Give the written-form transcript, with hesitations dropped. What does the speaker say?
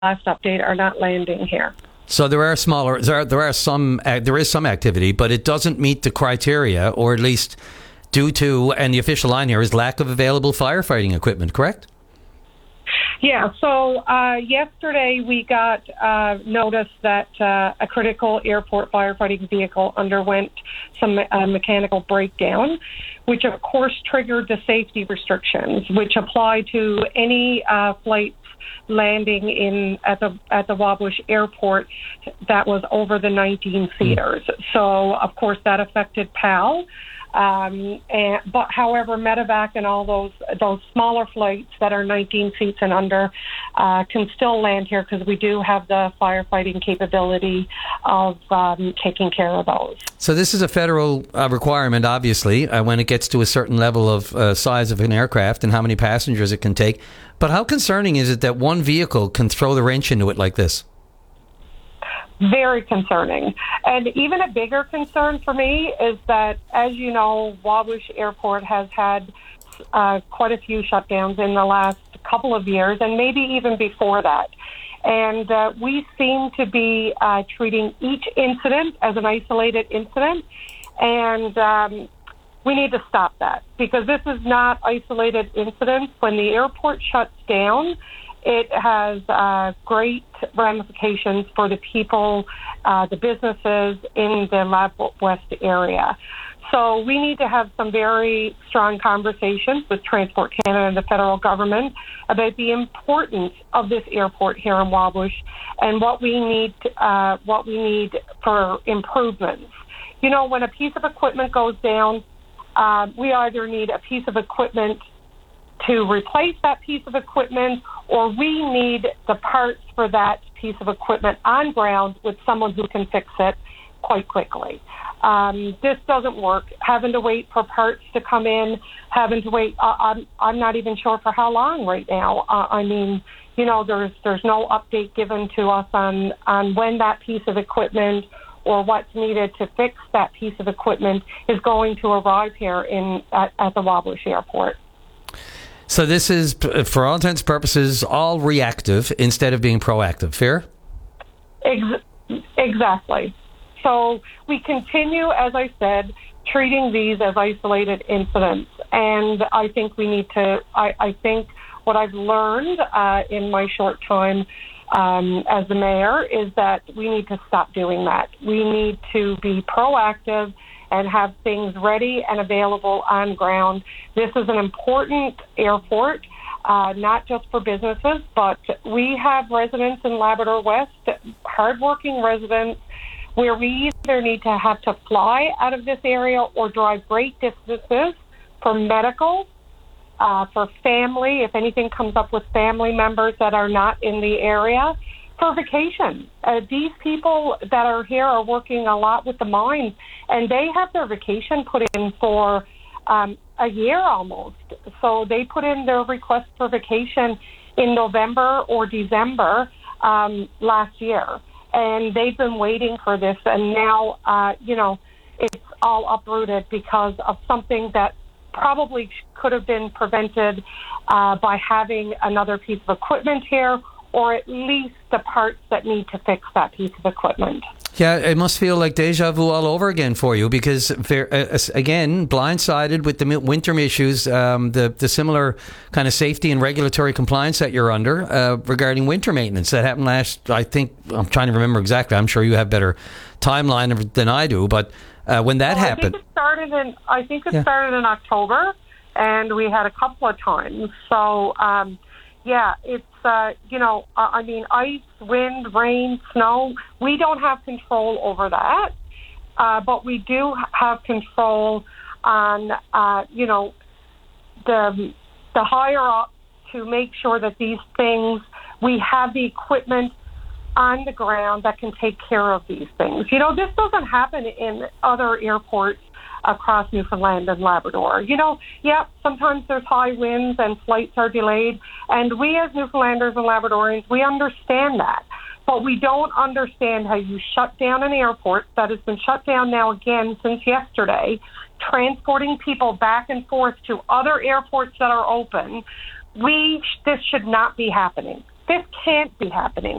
last update, are not landing here. So there is some activity, but it doesn't meet the criteria, or at least due to, and the official line here is lack of available firefighting equipment, correct? Yeah, so yesterday we got notice that a critical airport firefighting vehicle underwent some mechanical breakdown, which of course triggered the safety restrictions, which apply to any flights landing at the Wabush Airport that was over the 19 seaters. So of course that affected PAL. But however, medevac and all those smaller flights that are 19 seats and under can still land here because we do have the firefighting capability of taking care of those. So this is a federal requirement, obviously, when it gets to a certain level of size of an aircraft and how many passengers it can take. But how concerning is it that one vehicle can throw the wrench into it like this? Very concerning. And even a bigger concern for me is that, as you know, Wabush Airport has had quite a few shutdowns in the last couple of years, and maybe even before that. And we seem to be treating each incident as an isolated incident, and we need to stop that, because this is not isolated incidents. When the airport shuts down, it has great ramifications for the people, the businesses in the Lab West area. So we need to have some very strong conversations with Transport Canada and the federal government about the importance of this airport here in Wabush and what we need for improvements. You know, when a piece of equipment goes down, we either need a piece of equipment to replace that piece of equipment, or we need the parts for that piece of equipment on ground with someone who can fix it quite quickly. This doesn't work. Having to wait for parts to come in, having to wait, I'm not even sure for how long right now. I mean, you know, there's no update given to us on when that piece of equipment or what's needed to fix that piece of equipment is going to arrive here at the Wabush Airport. So this is, for all intents and purposes, all reactive instead of being proactive. Fair? Exactly. So we continue, as I said, treating these as isolated incidents. And I think we need to, I think what I've learned in my short time as the mayor is that we need to stop doing that. We need to be proactive and have things ready and available on ground. This is an important airport, not just for businesses, but we have residents in Labrador West, hardworking residents, where we either need to have to fly out of this area or drive great distances for medical, for family, if anything comes up with family members that are not in the area, for vacation. These people that are here are working a lot with the mines, and they have their vacation put in for a year almost. So they put in their request for vacation in November or December last year, and they've been waiting for this, and now, you know, it's all uprooted because of something that probably could have been prevented by having another piece of equipment here, or at least the parts that need to fix that piece of equipment. Yeah, it must feel like deja vu all over again for you, because, again, blindsided with the winter issues, the similar kind of safety and regulatory compliance that you're under regarding winter maintenance. That happened I think, I'm trying to remember exactly, I'm sure you have better timeline than I do, but when that happened... I think it started in October, and we had a couple of times. So, yeah, it's, you know, I mean, ice, wind, rain, snow, we don't have control over that, but we do have control on, you know, the higher up to make sure that these things, we have the equipment on the ground that can take care of these things. You know, this doesn't happen in other airports across Newfoundland and Labrador. You know, yeah, sometimes there's high winds and flights are delayed, and we as Newfoundlanders and Labradorians, we understand that. But we don't understand how you shut down an airport that has been shut down now again since yesterday, transporting people back and forth to other airports that are open. This should not be happening. this can't be happening.